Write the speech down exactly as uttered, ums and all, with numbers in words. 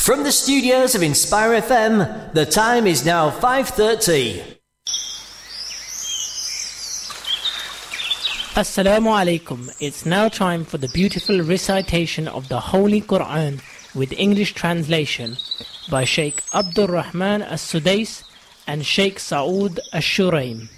From the studios of Inspire F M, the time is now five thirty. Assalamu alaikum. It's now time for the beautiful recitation of the Holy Quran with English translation by Sheikh Abdul Rahman As-Sudais and Sheikh Saud Ash-Shuraim.